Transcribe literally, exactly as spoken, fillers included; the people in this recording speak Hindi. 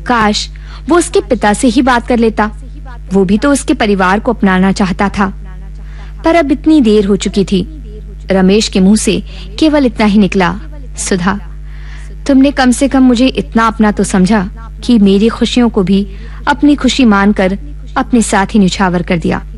काश वो उसके पिता से ही बात कर लेता। वो भी तो उसके परिवार को अपनाना चाहता था। पर अब इतनी देर हो चुकी थी। रमेश के मुंह से केवल इतना ही निकला, सुधा, तुमने कम से कम मुझे इतना अपना तो समझा कि मेरी खुशियों को भी अपनी खुशी मानकर अपने साथ ही निछावर कर दिया।